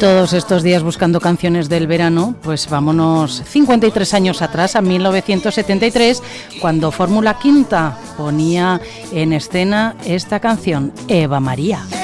Todos estos días buscando canciones del verano, pues vámonos 53 años atrás, a 1973, cuando Fórmula Quinta ponía en escena esta canción, Eva María.